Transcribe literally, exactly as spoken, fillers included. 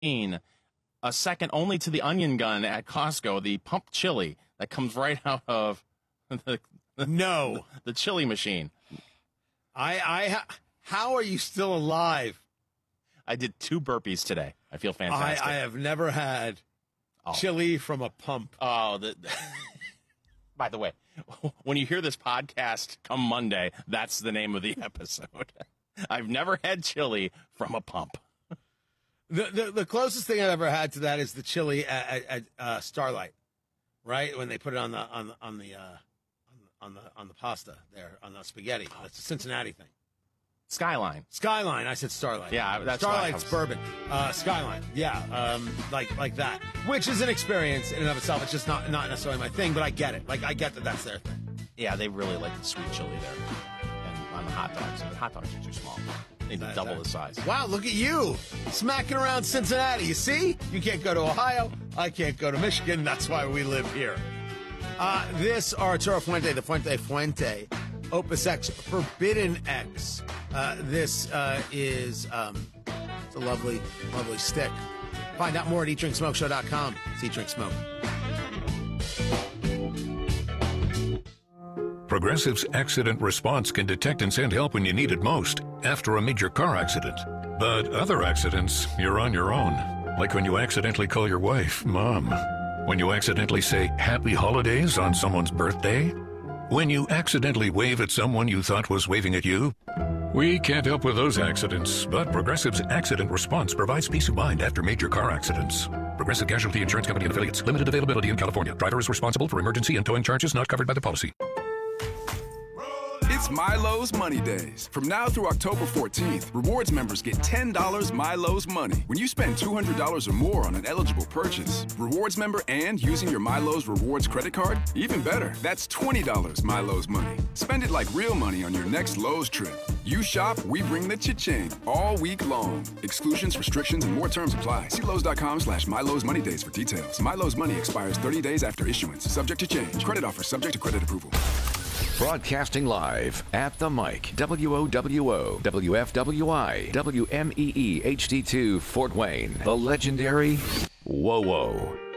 a second only to the Onion Gun at Costco, the pump chili that comes right out of the, the no the, the chili machine. I, I, how are you still alive? I did two burpees today. I feel fantastic. I, I have never had oh. chili from a pump. Oh, the, by the way, when you hear this podcast come Monday, that's the name of the episode. I've never had chili from a pump. The, the the closest thing I've ever had to that is the chili at, at, at uh, Starlight, right? When they put it on the on the on the uh, on the on the pasta there on the spaghetti. That's a Cincinnati thing. Skyline. Skyline. I said Starlight. Yeah, that's Starlight's bourbon. Uh, Skyline. Yeah, um, like like that, which is an experience in and of itself. It's just not not necessarily my thing, but I get it. Like I get that that's their thing. Yeah, they really like the sweet chili there, and on the hot dogs. The hot dogs are too small. They need double the size. Wow, look at you smacking around Cincinnati. You see, you can't go to Ohio. I can't go to Michigan. That's why we live here. Uh, this Arturo Fuente, the Fuente Fuente, Opus X, Forbidden X. Uh, this uh, is um, it's a lovely, lovely stick. Find out more at eat drink smoke show dot com. It's Eat Drink Smoke. Progressive's accident response can detect and send help when you need it most, after a major car accident. But other accidents, you're on your own. Like when you accidentally call your wife Mom. When you accidentally say Happy Holidays on someone's birthday. When you accidentally wave at someone you thought was waving at you. We can't help with those accidents, but Progressive's accident response provides peace of mind after major car accidents. Progressive Casualty Insurance Company and Affiliates. Limited availability in California. Driver is responsible for emergency and towing charges not covered by the policy. It's Milo's Money Days. From now through October fourteenth, rewards members get ten dollars Milo's Money when you spend two hundred dollars or more on an eligible purchase. Rewards member and using your Milo's Rewards credit card? Even better, that's twenty dollars Milo's Money. Spend it like real money on your next Lowe's trip. You shop, we bring the cha-ching all week long. Exclusions, restrictions, and more terms apply. See Lowe's.com slash Milo's Money Days for details. Milo's Money expires thirty days after issuance. Subject to change. Credit offer subject to credit approval. Broadcasting live at the mic, W O W O, W F W I, W M E E H D two, Fort Wayne, the legendary Whoa Whoa.